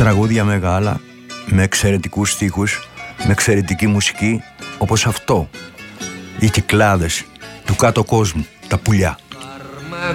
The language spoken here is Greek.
Τραγούδια μεγάλα, με εξαιρετικούς στίχους, με εξαιρετική μουσική, όπως αυτό. Οι Κυκλάδες του κάτω κόσμου, τα πουλιά.